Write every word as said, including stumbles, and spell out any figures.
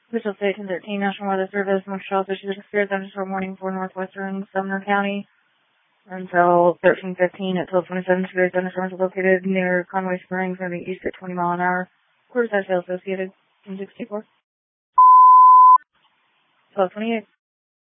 Official State ten thirteen National Weather Service, Montreal issued a severe thunderstorm warning for northwestern Sumner County until thirteen fifteen at twelve twenty-seven. Severe thunderstorms are located near Conway Springs from the east at twenty mile an hour. Quarter size hail associated in sixty-four. twelve twenty-eight.